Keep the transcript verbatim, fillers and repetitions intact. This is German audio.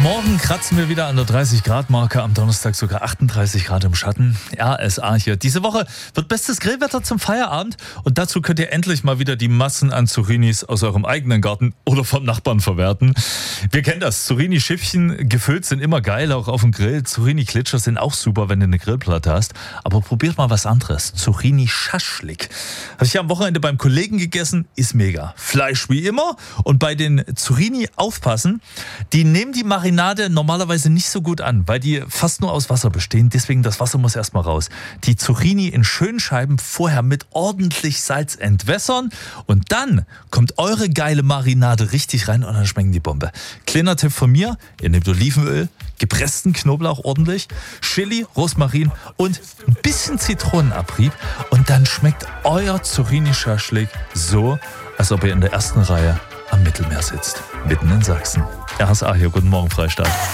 Morgen kratzen wir wieder an der dreißig Grad Marke, am Donnerstag sogar achtunddreißig Grad im Schatten. R S A hier. Diese Woche wird bestes Grillwetter zum Feierabend und dazu könnt ihr endlich mal wieder die Massen an Zucchinis aus eurem eigenen Garten oder vom Nachbarn verwerten. Wir kennen das. Zucchini-Schiffchen gefüllt sind immer geil, auch auf dem Grill. Zucchini-Klitscher sind auch super, wenn du eine Grillplatte hast. Aber probiert mal was anderes. Zucchini-Schaschlik. Habe ich am Wochenende beim Kollegen gegessen, ist mega. Fleisch wie immer und bei den Zucchini aufpassen, die nehmen die Marinade normalerweise nicht so gut an, weil die fast nur aus Wasser bestehen. Deswegen, das Wasser muss erstmal raus. Die Zucchini in schönen Scheiben vorher mit ordentlich Salz entwässern und dann kommt eure geile Marinade richtig rein und dann schmecken die Bombe. Kleiner Tipp von mir, ihr nehmt Olivenöl, gepressten Knoblauch ordentlich, Chili, Rosmarin und ein bisschen Zitronenabrieb und dann schmeckt euer Zucchini-Schaschlik so, als ob ihr in der ersten Reihe am Mittelmeer sitzt, mitten in Sachsen. R S A hier, guten Morgen Freistaat.